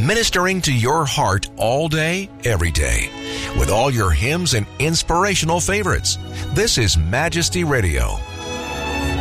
ministering to your heart all day, every day, with all your hymns and inspirational favorites. This is Majesty Radio,